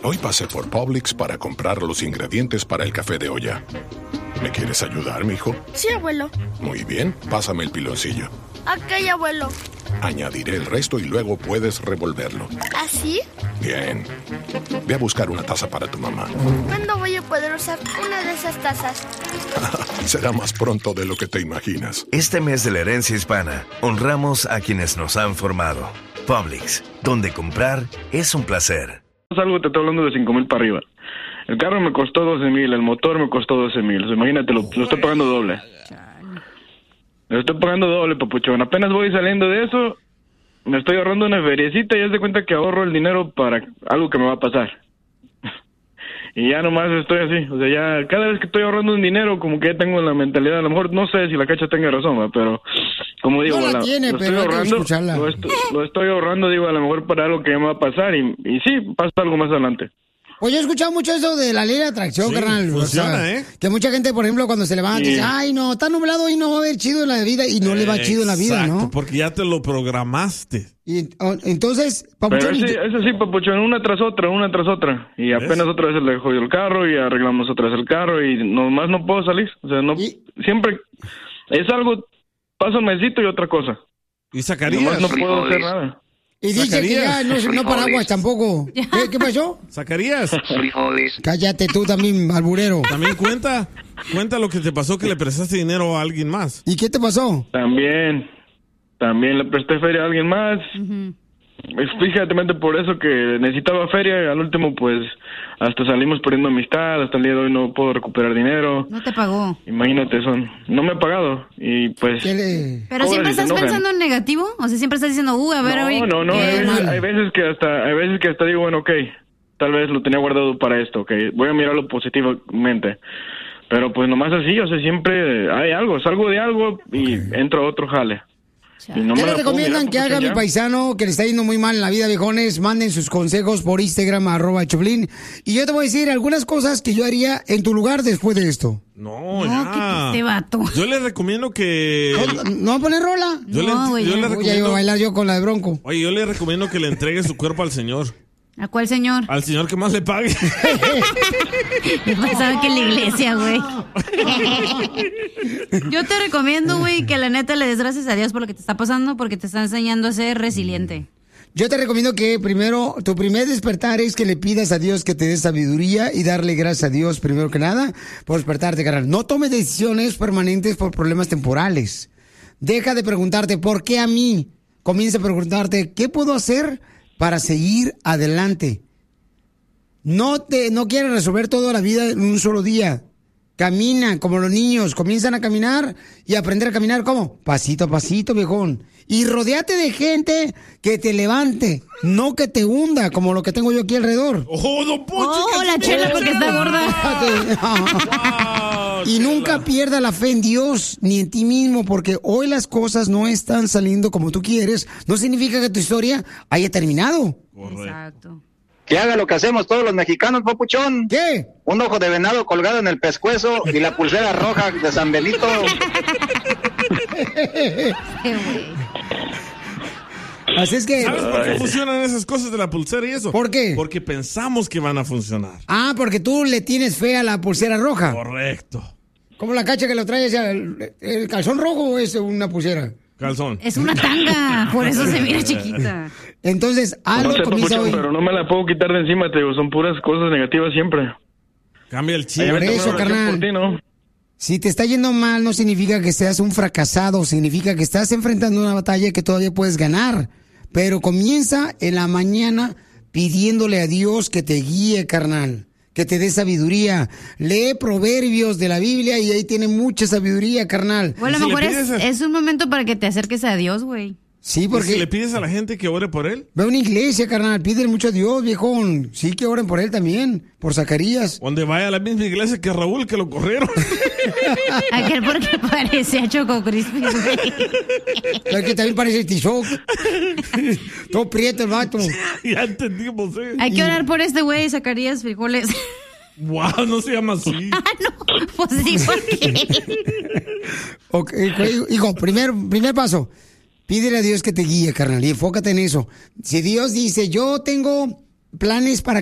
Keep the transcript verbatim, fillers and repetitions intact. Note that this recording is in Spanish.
Hoy pasé por Publix para comprar los ingredientes para el café de olla. ¿Me quieres ayudar, mijo? Sí, abuelo. Muy bien, pásame el piloncillo. Ok, abuelo. Añadiré el resto y luego puedes revolverlo. ¿Así? Bien. Ve a buscar una taza para tu mamá. ¿Cuándo voy a poder usar una de esas tazas? Será más pronto de lo que te imaginas. Este mes de la herencia hispana, honramos a quienes nos han formado. Publix, donde comprar es un placer. Algo te estoy hablando de cinco mil para arriba. El carro me costó doce mil, el motor me costó doce mil. O sea, imagínate, lo, lo estoy pagando doble. Lo estoy pagando doble, papuchón. Apenas voy saliendo de eso, me estoy ahorrando una feriecita y haz de cuenta que ahorro el dinero para algo que me va a pasar. Y ya nomás estoy así. O sea, ya cada vez que estoy ahorrando un dinero, como que ya tengo la mentalidad. A lo mejor no sé si la cacha tenga razón, ¿va? Pero como digo, No la la, tiene, lo estoy pero hay que ahorrando, escucharla. lo estoy, lo estoy ahorrando, digo, a lo mejor para algo que me va a pasar. Y, y sí, pasa algo más adelante. Pues yo he escuchado mucho eso de la ley de atracción, Sí, carnal. funciona, O sea, ¿eh? Que mucha gente, por ejemplo, cuando se levanta, Sí. dice, ay, no, está nublado y no va a haber chido en la vida. Y no le va chido en la vida, Exacto, ¿no? porque ya te lo programaste. Y oh, entonces, Pero papuchón, sí, eso sí, papuchón, una tras otra, una tras otra. Y apenas otra vez le jodió el carro y arreglamos otra vez el carro y nomás no puedo salir. O sea, no, Y- siempre es algo, pasa un mesito y otra cosa. ¿Y sacarías? Nomás no puedo hacer nada. y dice que ya no, no paraguas tampoco. ¿Qué, qué pasó? ¿Sacarías? Cállate tú también, alburero. También cuenta, cuenta lo que te pasó que le prestaste dinero a alguien más. ¿Y qué te pasó? También, también le presté feria a alguien más. Es Fíjate por eso que necesitaba feria y al último pues hasta salimos perdiendo amistad, hasta el día de hoy no puedo recuperar dinero. No te pagó. Imagínate, son, no me ha pagado y pues... ¿Qué le... Pero Cobran siempre y se estás enojan. pensando en negativo, o sea, siempre estás diciendo, uh, a ver, No, oye, no, no, ¿qué? hay veces, mal. hay veces que hasta, hay veces que hasta digo, bueno, ok, tal vez lo tenía guardado para esto, ok, voy a mirarlo positivamente. Pero pues nomás así, o sea, siempre hay algo, salgo de algo y entro a otro jale. Y no ¿Qué me le la puedo recomiendan mirar, que haga papuchón, mi ya. paisano que le está yendo muy mal en la vida, viejones? Manden sus consejos por Instagram, arroba Choplin. Y yo te voy a decir algunas cosas que yo haría en tu lugar después de esto. No, No, ya. que este vato. Yo le recomiendo que... ¿No, ¿no va a poner rola? Yo No, le, güey, yo ya. le Uy, ya iba a recomiendo... bailar yo con la de Bronco. Oye, yo le recomiendo que le entregue su cuerpo al Señor. ¿A cuál señor? Al Señor que más le pague. Yo pensaba que en la iglesia, güey. Yo te recomiendo, güey, que la neta le des gracias a Dios por lo que te está pasando, porque te está enseñando a ser resiliente. Yo te recomiendo que primero, tu primer despertar es que le pidas a Dios que te dé sabiduría y darle gracias a Dios primero que nada por despertarte, carnal. No tomes decisiones permanentes por problemas temporales. Deja de preguntarte, ¿por qué a mí? Comienza a preguntarte, ¿qué puedo hacer para seguir adelante? No te, no quieres resolver toda la vida en un solo día. Camina como los niños, comienzan a caminar y aprender a caminar, ¿cómo? Pasito a pasito, viejón. Y rodéate de gente que te levante, no que te hunda, como lo que tengo yo aquí alrededor. ¡Oh, don Poncho! Oh, que- la chela porque está gorda. Wow, Y nunca chela. pierda la fe en Dios ni en ti mismo, porque hoy las cosas no están saliendo como tú quieres. No significa que tu historia haya terminado. Correcto. Exacto. Que haga lo que hacemos todos los mexicanos, papuchón. ¿Qué? Un ojo de venado colgado en el pescuezo y la pulsera roja de San Benito. Qué güey. Así es que... ¿Sabes por qué funcionan esas cosas de la pulsera y eso? ¿Por qué? Porque pensamos que van a funcionar. Ah, porque tú le tienes fe a la pulsera roja. Correcto. ¿Cómo la cacha que lo trae? ¿El, el calzón rojo o es una pulsera? Calzón. Es una tanga, por eso se mira chiquita. Entonces, algo No sé, comienza papuchón, hoy. pero no me la puedo quitar de encima, te digo, son puras cosas negativas siempre. Cambia el chip. Ahí Por vete eso, una oración carnal. por ti, ¿no? Si te está yendo mal, no significa que seas un fracasado, significa que estás enfrentando una batalla que todavía puedes ganar. Pero comienza en la mañana pidiéndole a Dios que te guíe, carnal, que te dé sabiduría. Lee proverbios de la Biblia y ahí tiene mucha sabiduría, carnal. Bueno, a ¿Y lo si mejor le es, pides a- es un momento para que te acerques a Dios, güey. Sí, ¿Y porque si le pides a la gente que ore por él? ve a una iglesia, carnal, pídele mucho a Dios, viejón. Sí, que oren por él también, por Zacarías. Donde vaya a la misma iglesia que Raúl, que lo corrieron. Aquel porque parecía Choco Crispy, güey. Es que también parece Tizoc. Todo prieto el vato. Ya entendimos, ¿eh? Hay que orar por este güey, Zacarías Frijoles. Wow, no se llama así. Ah, no, pues sí, ¿por qué? Ok, hijo, primer, primer paso. Pídele a Dios que te guíe, carnal, y enfócate en eso. Si Dios dice, yo tengo planes para